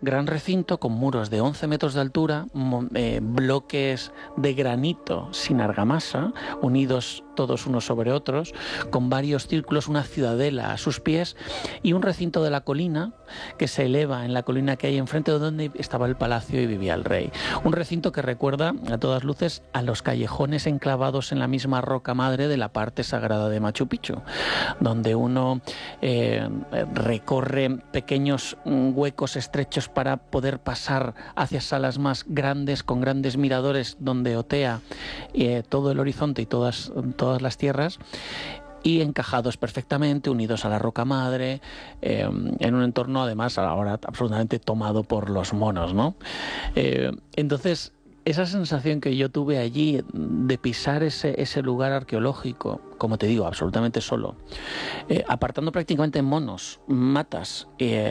gran recinto con muros de 11 metros de altura, bloques de granito sin argamasa, unidos todos unos sobre otros, con varios círculos, una ciudadela a sus pies y un recinto de la colina que se eleva en la colina que hay enfrente de donde estaba el palacio y vivía el rey. Un recinto que recuerda a todas luces a los callejones enclavados en la misma roca madre de la parte sagrada de Machu Picchu, donde uno recorre pequeños huecos estrechos para poder pasar hacia salas más grandes con grandes miradores donde otea todo el horizonte y todas las tierras, y encajados perfectamente, unidos a la roca madre, en un entorno además ahora absolutamente tomado por los monos, ¿no? Entonces, esa sensación que yo tuve allí de pisar ese lugar arqueológico, como te digo, absolutamente solo, apartando prácticamente monos, matas,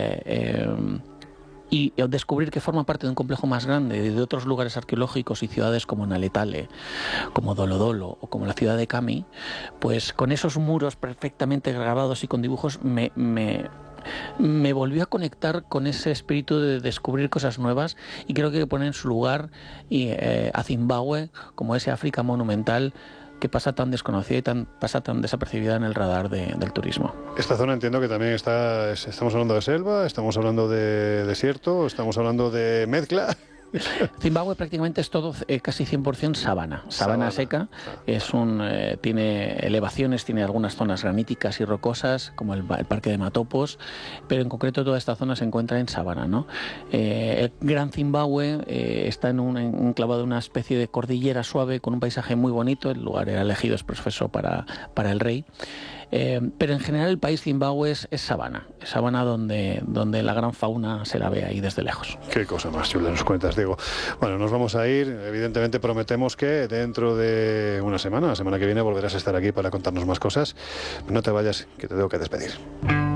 y descubrir que forma parte de un complejo más grande, de otros lugares arqueológicos y ciudades como Naletale, como Dolodolo o como la ciudad de Kami, pues con esos muros perfectamente grabados y con dibujos me volvió a conectar con ese espíritu de descubrir cosas nuevas, y creo que hay que poner en su lugar a Zimbabue como ese África monumental que pasa tan desconocida y pasa tan desapercibida en el radar del turismo. Esta zona entiendo que también estamos hablando de selva, estamos hablando de desierto, estamos hablando de mezcla. Zimbabue prácticamente es todo casi 100% sabana seca. Tiene elevaciones, tiene algunas zonas graníticas y rocosas, como el parque de Matopos, pero en concreto toda esta zona se encuentra en sabana, ¿no? El Gran Zimbabue está enclavado en una especie de cordillera suave con un paisaje muy bonito. El lugar era elegido expreso para el rey. Pero en general el país Zimbabue es sabana donde la gran fauna se la ve ahí desde lejos. Qué cosa más chula nos cuentas, Diego. Bueno, nos vamos a ir. Evidentemente prometemos que dentro de una semana, la semana que viene, volverás a estar aquí para contarnos más cosas. No te vayas, que te tengo que despedir.